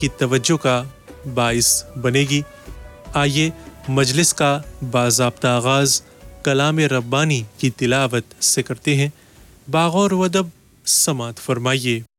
की तवज्जो का बाइस बनेगी। आइए मजलिस का बाज़ाब्ता आगाज़ कलाम रब्बानी की तिलावत से करते हैं। बाग़ौर व अदब समात फरमाइए।